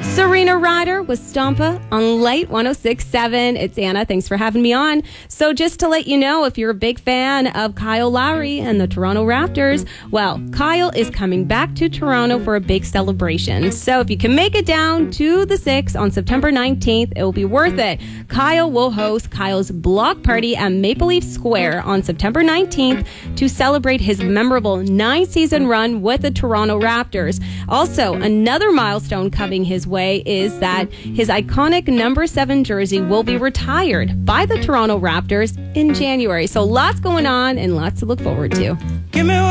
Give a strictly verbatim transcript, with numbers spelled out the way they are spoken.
Serena Ryder with Stompa on Light one oh six point seven. It's Anna. Thanks for having me on. So just to let you know, if you're a big fan of Kyle Lowry and the Toronto Raptors, well, Kyle is coming back to Toronto for a big celebration. So if you can make it down to the six on September nineteenth, it will be worth it. Kyle will host Kyle's block party at Maple Leaf Square on September nineteenth to celebrate his memorable nine-season run with the Toronto Raptors. Also, another milestone coming his way is that his iconic number seven jersey will be retired by the Toronto Raptors in January. So lots going on and lots to look forward to. Give me